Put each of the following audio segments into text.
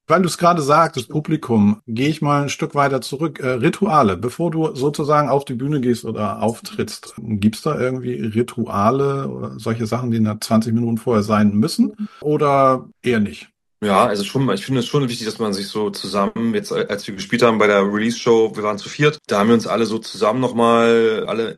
Weil du es gerade sagtest, Publikum, gehe ich mal ein Stück weiter zurück. Rituale, bevor du sozusagen auf die Bühne gehst oder auftrittst, gibt's da irgendwie Rituale oder solche Sachen, die nach 20 Minuten vorher sein müssen? Oder eher nicht? Ja, also schon, ich finde es schon wichtig, dass man sich so zusammen, jetzt als wir gespielt haben bei der Release-Show, wir waren zu viert, da haben wir uns alle so zusammen nochmal, alle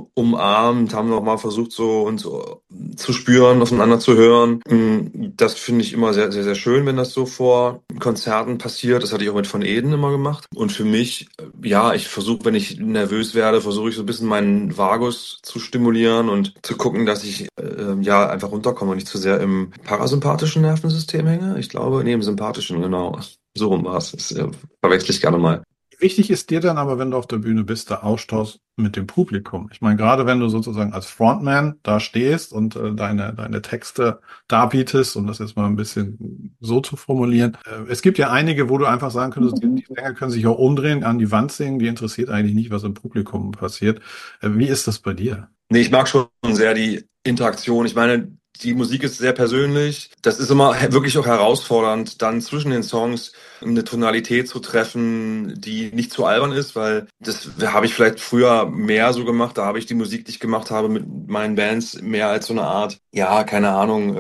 umarmt, haben nochmal versucht, so uns zu spüren, aufeinander zu hören. Das finde ich immer sehr, sehr, sehr schön, wenn das so vor Konzerten passiert. Das hatte ich auch mit Von Eden immer gemacht. Und für mich, ja, ich versuche, wenn ich nervös werde, versuche ich so ein bisschen meinen Vagus zu stimulieren und zu gucken, dass ich ja einfach runterkomme und nicht zu sehr im parasympathischen Nervensystem hänge. Ich glaube, nee, im sympathischen, genau. So rum war es. Das verwechsel ich gerne mal. Wichtig ist dir dann aber, wenn du auf der Bühne bist, der Austausch mit dem Publikum. Ich meine, gerade wenn du sozusagen als Frontman da stehst und deine Texte darbietest, um das jetzt mal ein bisschen so zu formulieren. Es gibt ja einige, wo du einfach sagen könntest, die Sänger können sich auch umdrehen, an die Wand singen, die interessiert eigentlich nicht, was im Publikum passiert. Wie ist das bei dir? Nee, ich mag schon sehr die Interaktion. Ich meine, die Musik ist sehr persönlich. Das ist immer wirklich auch herausfordernd, dann zwischen den Songs eine Tonalität zu treffen, die nicht zu albern ist, weil das habe ich vielleicht früher mehr so gemacht. Da habe ich die Musik, die ich gemacht habe mit meinen Bands, mehr als so eine Art, ja, keine Ahnung,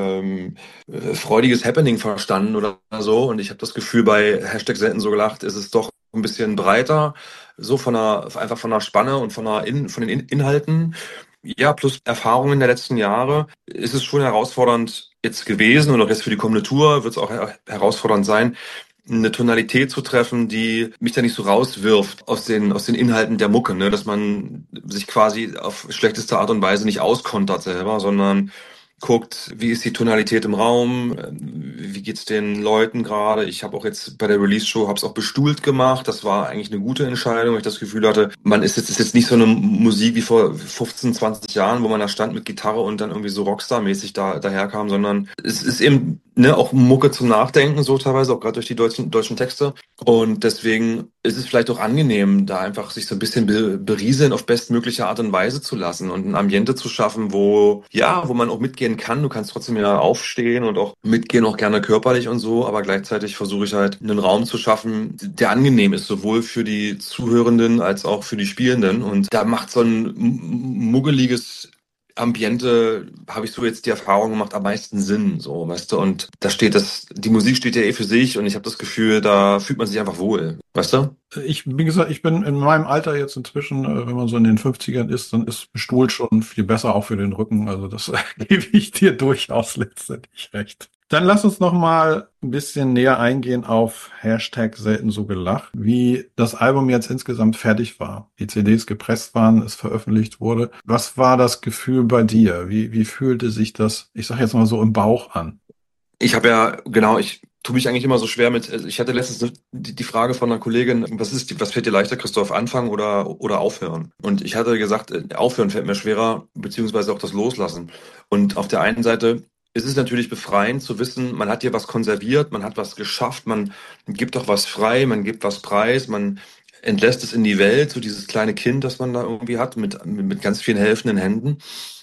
freudiges Happening verstanden oder so. Und ich habe das Gefühl, bei Hashtag selten so gelacht, ist es doch ein bisschen breiter, so einfach von der Spanne und von den Inhalten. Ja, plus Erfahrungen der letzten Jahre ist es schon herausfordernd jetzt gewesen und auch jetzt für die kommende Tour wird es auch herausfordernd sein, eine Tonalität zu treffen, die mich da nicht so rauswirft aus den Inhalten der Mucke, ne? Dass man sich quasi auf schlechteste Art und Weise nicht auskontert selber, sondern guckt, wie ist die Tonalität im Raum, wie geht's den Leuten gerade. Ich habe auch jetzt bei der Release-Show, habe es auch bestuhlt gemacht. Das war eigentlich eine gute Entscheidung, weil ich das Gefühl hatte, ist jetzt nicht so eine Musik wie vor 15, 20 Jahren, wo man da stand mit Gitarre und dann irgendwie so Rockstar-mäßig daherkam, sondern es ist eben ne, auch Mucke zum Nachdenken, so teilweise, auch gerade durch die deutschen Texte. Und deswegen ist es vielleicht auch angenehm, da einfach sich so ein bisschen berieseln auf bestmögliche Art und Weise zu lassen und ein Ambiente zu schaffen, wo man auch mitgehen kann. Du kannst trotzdem ja aufstehen und auch mitgehen, auch gerne körperlich und so, aber gleichzeitig versuche ich halt einen Raum zu schaffen, der angenehm ist, sowohl für die Zuhörenden als auch für die Spielenden. Und da macht so ein muggeliges Ambiente, habe ich so jetzt die Erfahrung gemacht, am meisten Sinn, so, weißt du, und die Musik steht ja eh für sich und ich habe das Gefühl, da fühlt man sich einfach wohl, weißt du? Wie gesagt, ich bin in meinem Alter jetzt inzwischen, wenn man so in den 50ern ist, dann ist Stuhl schon viel besser, auch für den Rücken. Also das gebe ich dir durchaus letztendlich recht. Dann lass uns noch mal ein bisschen näher eingehen auf Hashtag selten so gelacht, wie das Album jetzt insgesamt fertig war. Die CDs gepresst waren, es veröffentlicht wurde. Was war das Gefühl bei dir? Wie fühlte sich das, ich sag jetzt mal so im Bauch an? Ich habe ja, genau, ich tue mich eigentlich immer so schwer mit, also ich hatte letztens die Frage von einer Kollegin, was fällt dir leichter, Christoph, anfangen oder aufhören? Und ich hatte gesagt, aufhören fällt mir schwerer, beziehungsweise auch das Loslassen. Und auf der einen Seite ist es natürlich befreiend zu wissen, man hat hier was konserviert, man hat was geschafft, man gibt auch was frei, man gibt was preis, man entlässt es in die Welt, so dieses kleine Kind, das man da irgendwie hat, mit ganz vielen helfenden Händen.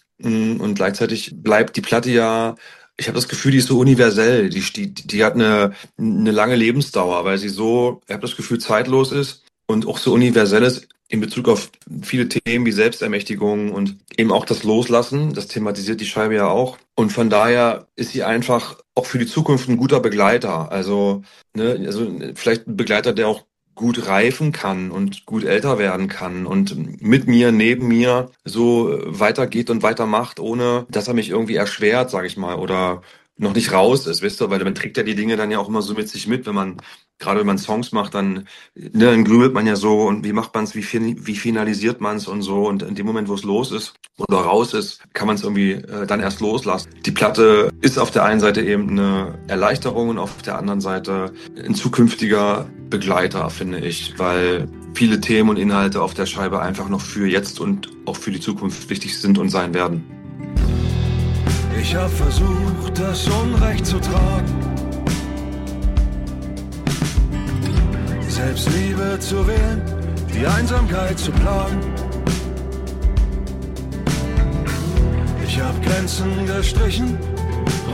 Und gleichzeitig bleibt die Platte ja, ich habe das Gefühl, die ist so universell. Die hat eine lange Lebensdauer, weil sie so, ich habe das Gefühl, zeitlos ist und auch so universell ist in Bezug auf viele Themen wie Selbstermächtigung und eben auch das Loslassen. Das thematisiert die Scheibe ja auch. Und von daher ist sie einfach auch für die Zukunft ein guter Begleiter. Also, ne, also vielleicht ein Begleiter, der auch gut reifen kann und gut älter werden kann und mit mir, neben mir so weitergeht und weitermacht, ohne dass er mich irgendwie erschwert, sage ich mal, oder noch nicht raus ist, weißt du, weil man trägt ja die Dinge dann ja auch immer so mit sich mit, gerade wenn man Songs macht, dann grübelt man ja so und wie macht man es, wie finalisiert man es und so und in dem Moment, wo es los ist oder raus ist, kann man es irgendwie dann erst loslassen. Die Platte ist auf der einen Seite eben eine Erleichterung und auf der anderen Seite ein zukünftiger Begleiter, finde ich, weil viele Themen und Inhalte auf der Scheibe einfach noch für jetzt und auch für die Zukunft wichtig sind und sein werden. Ich hab versucht, das Unrecht zu tragen, Selbstliebe zu wählen, die Einsamkeit zu plagen. Ich hab Grenzen gestrichen,